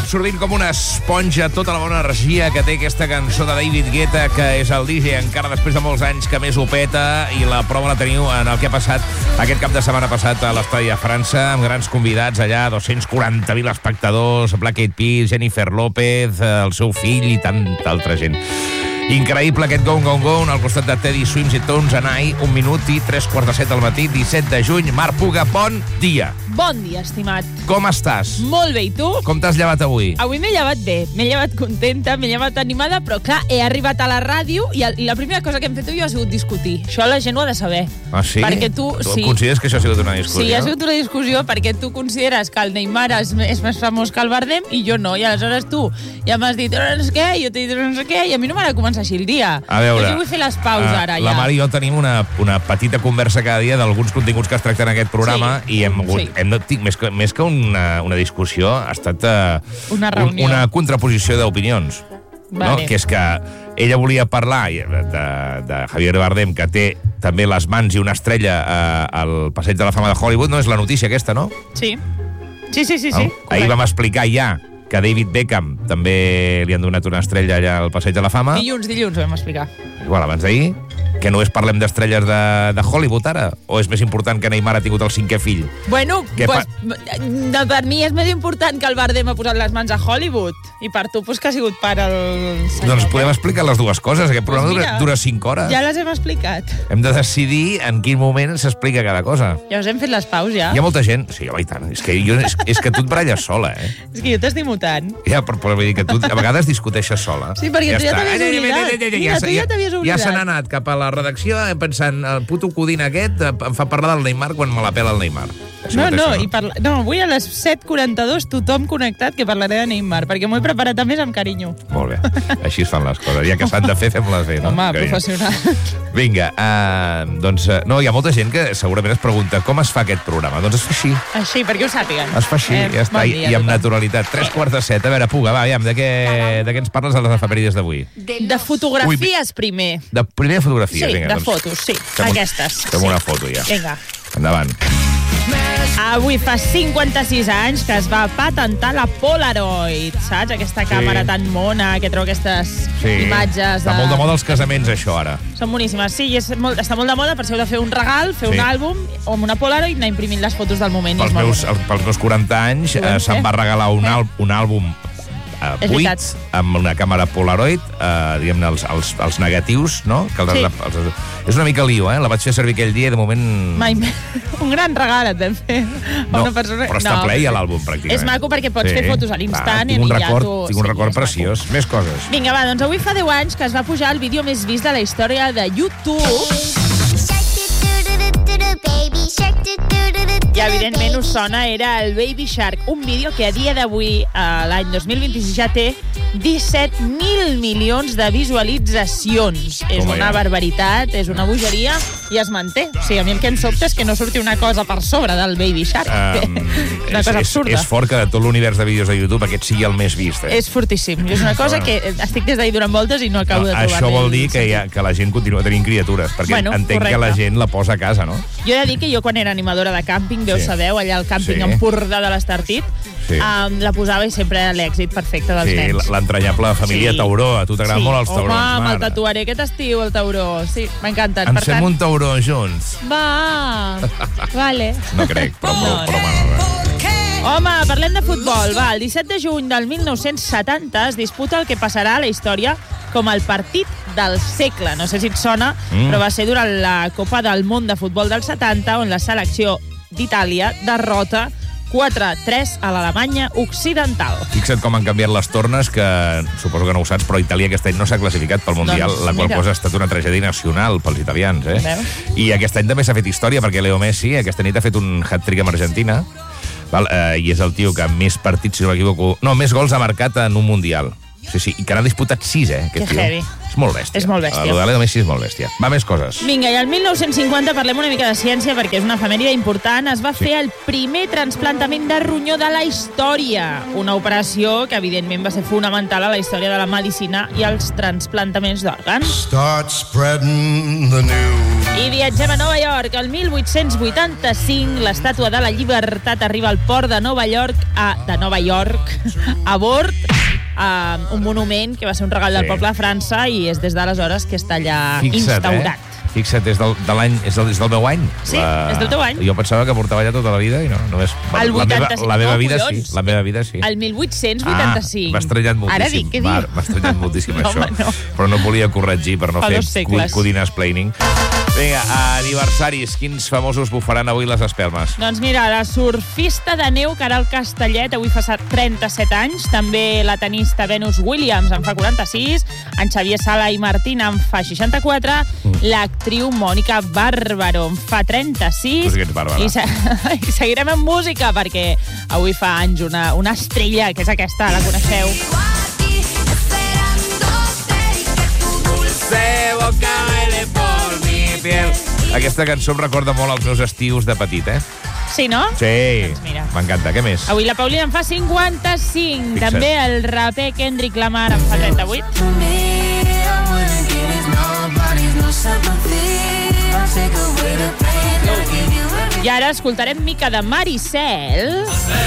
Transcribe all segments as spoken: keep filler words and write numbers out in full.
absorbint com una esponja tota la bona energia que té aquesta cançó de David Guetta, que és el D J encara després de molts anys que més ho peta, i la prova la teniu en el que ha passat aquest cap de setmana passat a l'estadi a França, amb grans convidats allà, dos-cents quaranta mil espectadors, Black Eyed Peas, Jennifer López, el seu fill i tanta altra gent. Increïble aquest Gone Gone Gone al costat de Teddy Swims i Tones and I, un minut i tres quarts de set del matí, disset de juny. Marc Puga, bon dia. Bon dia, estimat. Com estàs? Molt bé, i tu? Com t'has llevat avui? Avui m'he llevat bé, m'he llevat contenta, m'he llevat animada, però clar, he arribat a la ràdio i la primera cosa que hem fet jo ha sigut discutir. Això la gent ho ha de saber. Ah, sí? Perquè tu... Tu sí. consideres que això ha sigut una discussió? Sí, ha sigut una discussió perquè tu consideres que el Neymar és, és més famós que el Bardem i jo no, i aleshores tu ja m'has dit no sé què, jo t'he dit no sé què, i a mi no m'ha de començar així el dia. A veure, jo vull fer les paus ara, la ja. Mar i jo tenim una, una petita conversa cada dia d'alguns continguts que es tracten en aquest programa, Sí. i hem hagut, Sí. hem de, més, que, més que una, una discussió, ha estat uh, Una reunió. un, una contraposició d'opinions. Vale. No? Que és que ella volia parlar de, de Javier Bardem, que té també les mans i una estrella uh, al Passeig de la Fama de Hollywood. No és la notícia aquesta, no? Sí. Sí, sí, sí, sí. No? Ahir vam explicar ja que David Beckham també li han donat una estrella allà al Passeig de la Fama. Dilluns, dilluns ho vam explicar. Igual, abans d'ahir, que no és parlem d'estrelles de, de Hollywood ara? O és més important que Neymar ha tingut el cinquè fill? Bueno, Què pues, fa... per mi és més important que el Bardem ha posat les mans a Hollywood. I per tu, pues, que ha sigut per el senyor. Doncs podem explicar les dues coses. Aquest programa Pues dura, mira, dura cinc hores. Ja les hem explicat. Hem de decidir en quin moment s'explica cada cosa. Ja us hem fet les paus, ja. Hi ha molta gent... Sí, home, i tant. És que, jo, és, és que tu et baralles sola, eh? És que jo t'estimo tant. Ja, però, però vull dir que tu a vegades discuteixes sola. Sí, perquè tu ja està. t'havies oblidat. Mira, tu ja t'havies oblidat. Ja se n'ha anat cap a la redacció pensant, el puto codín aquest em fa parlar del Neymar quan me la pela el Neymar. No, no, i parla... no, avui a les set quaranta-dos tothom connectat que parlaré de Neymar, perquè m'ho he preparat a més amb carinyo. Molt bé, així es fan les coses. Ja que s'han de fer, fem-les bé, no? Home, Carinyo. professional. Vinga, uh, doncs, uh, no, hi ha molta gent que segurament es pregunta com es fa aquest programa. Doncs es fa així. Així, perquè ho sàpiguen. Es fa així, Eh, ja està, bon i, dia i amb a tothom. naturalitat. Tres quarts de set. A veure, Puga, va, aviam, de què, de què ens parles a les efemèrides d'avui? De fotografies, primer. De primera fotografia, Sí, vinga. de doncs, fotos, sí. fem un- Aquestes. Fem sí. una foto, ja. Vinga. Endavant. Avui fa cinquanta-sis anys que es va patentar la Polaroid, saps? Aquesta càmera Sí. tan mona que treu aquestes Sí. imatges. Està molt de moda els casaments, això, ara. Són boníssimes, sí, i és molt, està molt de moda per si heu de fer un regal, fer Sí. un àlbum o amb una Polaroid i anar imprimint les fotos del moment. i Pels és molt meus, bonic. el, pels meus quaranta anys Ho vam eh, se'm fer. va regalar un, al, un àlbum eh, És buit, veritat. amb una càmera Polaroid, eh, diguem-ne, els, els, els negatius, no? Que els, Sí. els, els, és una mica lío, eh? La vaig fer servir aquell dia i de moment... Mai més. Un gran regal et vam fer a No, una persona... però està ple ja l'àlbum, pràcticament. És maco perquè pots fer fotos a l'instant i i un ja record, tu- Tinc un sí, record és maco. preciós. Més coses. Vinga, va, doncs avui fa deu anys que es va pujar el vídeo més vist de la història de YouTube. I, evidentment, us sona, era el Baby Shark, un vídeo que a dia d'avui, a l'any dos mil vint-i-sis, ja té disset mil milions de visualitzacions. És Toma una ja. barbaritat, és una bogeria, i es manté. O sigui, a mi el que em sobta és que no surti una cosa per sobre del Baby Shark. Um, és una és, cosa és, absurda. és fort que de tot l'univers de vídeos de YouTube aquest sigui el més vist. Eh? És fortíssim. I és una cosa que estic des d'ahir durant voltes i no acabo de trobar. Això vol dir que, hi ha, que la gent continua tenint criatures, perquè Bueno, entenc correcte. que la gent la posa a casa, no? Jo he de dir que jo, quan era animadora de càmping, bé ho Sí. sabeu, allà al càmping Sí. Empordà de l'Estartit, Sí. um, la posava i sempre era l'èxit perfecte dels Sí, nens. l'entranyable família Sí. Tauró. A tu t'agraden Sí. molt els taurons, Home, mare. me'l tatuaré aquest estiu, el tauró. Sí, m'encanten. Ens fem un tauró junts. Va, vale. No crec, però, però, No, però, però, Home, parlem de futbol. Va, el disset de juny del mil nou-cents setanta es disputa el que passarà a la història com el partit del segle. No sé si et sona, Mm. però va ser durant la Copa del Món de Futbol del setanta, on la selecció d'Itàlia derrota quatre a tres a l'Alemanya Occidental. Fixa't com han canviat les tornes, que suposo que no ho saps, però Itàlia aquest any no s'ha classificat pel Mundial, Doncs, la qual mira. cosa ha estat una tragèdia nacional pels italians, eh? Veus? I aquest any també s'ha fet història, perquè Leo Messi aquesta nit ha fet un hat-trick amb Argentina, val? Eh, i és el tio que més partits, si no m'equivoco, no, més gols ha marcat en un Mundial. Sí, sí, i que n'ha disputat sis, eh, aquest Que tio. heavy. És molt bèstia. És molt bèstia. El de Leo Messi és molt bèstia. Va, més coses. Vinga, i el mil nou-cents cinquanta parlem una mica de ciència perquè és una efemèride important. Es va Sí. fer el primer trasplantament de ronyó de la història. Una operació que, evidentment, va ser fonamental a la història de la medicina i els trasplantaments d'òrgans. Start spreading the news. I viatgem a Nova York. El mil vuit-cents vuitanta-cinc, l'estàtua de la llibertat arriba al port de Nova York, a, de Nova York, a bord, a un monument que va ser un regal del Sí. poble de França i és des d'aleshores que està allà Fixa't, instaurat. Eh? Fixa't, és del, de l'any, és, del, és del meu any. Sí, és del teu any. Jo pensava que portava allà tota la vida i no, només... El la meva, vuitanta-cinc, la meva no, vida collons. sí, la meva vida sí. El mil vuit-cents vuitanta-cinc. Ah, m'ha estranyat moltíssim. Ara dic, què dic? Mar, M'ha estranyat moltíssim No, això. home, no. Però no volia corregir per no Fa fer dos segles. codina explaining. Vinga, aniversaris. Quins famosos bufaran avui les espelmes? Doncs mira, la surfista de neu Caral Castellet avui fa trenta-set anys, també la tenista Venus Williams en fa quaranta-sis, en Xavier Sala i Martín en fa seixanta-quatre, mm. l'actriu Mònica Bàrbaro en fa trenta-sis, Tu sí que ets bàrbara. i, se i seguirem amb música perquè avui fa anys una, una estrella, que és aquesta, la coneixeu. Aquesta cançó em recorda molt els meus estius de petit, eh? Sí, no? Sí, Doncs mira. m'encanta. Què més? Avui la Paulina en fa cinquanta-cinc, Fixa't. també el raper Kendrick Lamar en fa trenta-vuit. I ara escoltarem mica de Maricel,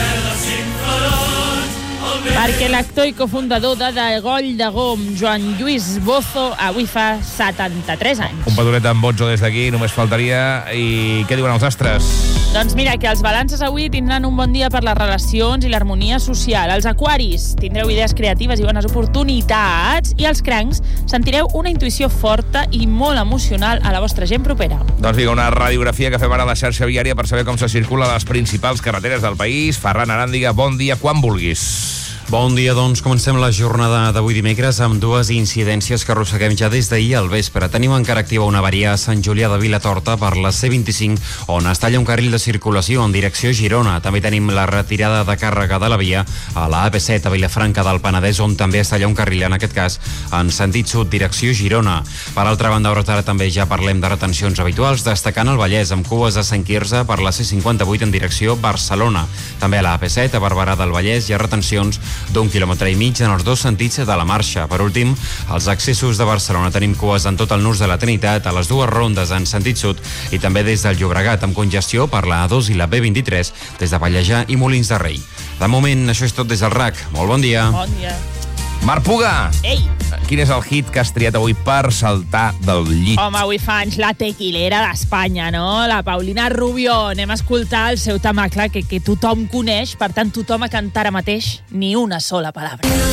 perquè l'actor i cofundador de De Goll de Gom, Joan Lluís Bozo, avui fa setanta-tres anys. Un petonet amb Botzo des d'aquí, només faltaria. I què diuen els astres? Doncs mira, que els balances avui tindran un bon dia per les relacions i l'harmonia social. Els aquaris tindreu idees creatives i bones oportunitats, i els crancs sentireu una intuïció forta i molt emocional a la vostra gent propera. Doncs vinga, una radiografia que fem ara a la xarxa viària per saber com se circula a les principals carreteres del país. Ferran Aràndiga, bon dia, quan vulguis. Bon dia, doncs comencem la jornada d'avui dimecres amb dues incidències que arrosseguem ja des d'ahir al vespre. Tenim encara activa una avaria a Sant Julià de Vilatorta per la C vint-i-cinc, on es talla un carril de circulació en direcció Girona. També tenim la retirada de càrrega de la via a la A P set a Vilafranca del Penedès, on també es talla un carril, en aquest cas en sentit sud, direcció Girona. Per altra banda, a hores d'ara també ja parlem de retencions habituals, destacant el Vallès amb cues a Sant Quirze per la C cinquanta-vuit en direcció Barcelona. També a la A P set, a Barberà del Vallès, hi ha retencions d'un quilòmetre i mig en els dos sentits de la marxa. Per últim, als accessos de Barcelona tenim cues en tot el nus de la Trinitat, a les dues rondes en sentit sud i també des del Llobregat, amb congestió per la A dos i la B vint-i-tres des de Pallejà i Molins de Rei. De moment, això és tot des del R A C. Molt bon dia. Bon dia. Marc Puga, Ei! quin és el hit que has triat avui per saltar del llit? Home, avui fa anys la tequilera d'Espanya, no? La Paulina Rubio. Anem a escoltar el seu temacle que, que tothom coneix, per tant, tothom a cantar ara mateix ni una sola paraula.